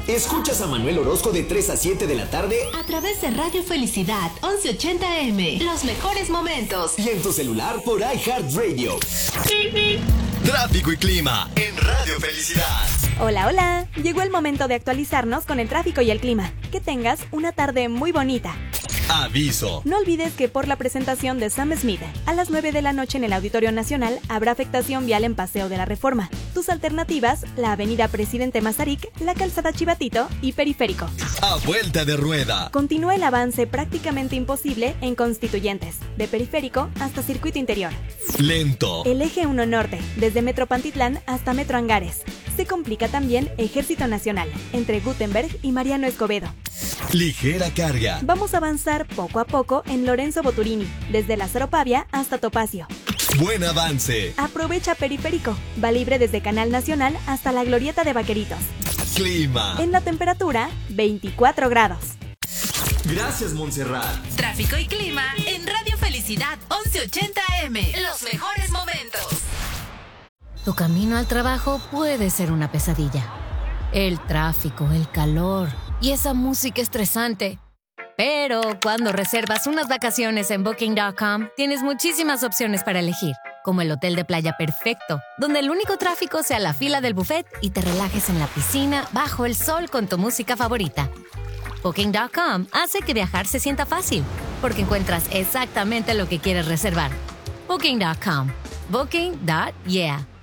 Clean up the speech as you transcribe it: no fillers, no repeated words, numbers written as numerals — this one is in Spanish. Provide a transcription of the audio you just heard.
Escuchas a Manuel Orozco de 3 a 7 de la tarde a través de Radio Felicidad 1180M. Los mejores momentos. Y en tu celular por iHeartRadio. Tráfico y clima en Radio Felicidad. Hola, hola. Llegó el momento de actualizarnos con el tráfico y el clima. Que tengas una tarde muy bonita. Aviso. No olvides que por la presentación de Sam Smith a las 9 de la noche en el Auditorio Nacional habrá afectación vial en Paseo de la Reforma. Tus alternativas, la Avenida Presidente Mazarik, la Calzada Chivatito y Periférico. A vuelta de rueda. Continúa el avance prácticamente imposible en Constituyentes, de Periférico hasta Circuito Interior. Lento. El eje 1 Norte, desde Metro Pantitlán hasta Metro Angares. Se complica también Ejército Nacional, entre Gutenberg y Mariano Escobedo. Ligera carga. Vamos a avanzar poco a poco en Lorenzo Boturini, desde Lázaro Pavia hasta Topacio. Buen avance. Aprovecha Periférico, va libre desde Canal Nacional hasta la Glorieta de Vaqueritos. Clima. En la temperatura, 24 grados. Gracias, Montserrat. Tráfico y clima en Radio Felicidad 1180M. Los mejores momentos. Tu camino al trabajo puede ser una pesadilla. El tráfico, el calor y esa música estresante. Pero cuando reservas unas vacaciones en Booking.com, tienes muchísimas opciones para elegir, como el hotel de playa perfecto, donde el único tráfico sea la fila del buffet y te relajes en la piscina bajo el sol con tu música favorita. Booking.com hace que viajar se sienta fácil, porque encuentras exactamente lo que quieres reservar. Booking.com. Booking.yeah.